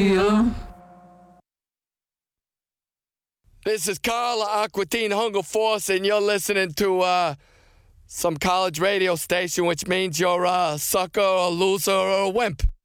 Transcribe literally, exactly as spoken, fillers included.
This is Carl Aquatine Hunger Force, and you're listening to uh, some college radio station, which means you're a sucker, a loser, or a wimp.